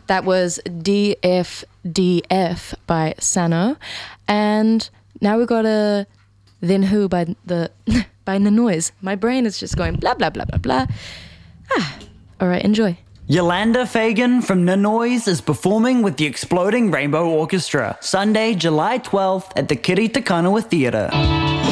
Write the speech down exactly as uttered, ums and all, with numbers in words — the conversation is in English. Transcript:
That was D F D F by Sano. And now we've got a Then Who by the by The Noise. My brain is just going blah, blah, blah, blah, blah. Ah, all right, enjoy. Yolanda Fagan from The Noise is performing with the Exploding Rainbow Orchestra, Sunday, July twelfth at the Kiritakanawa Theatre.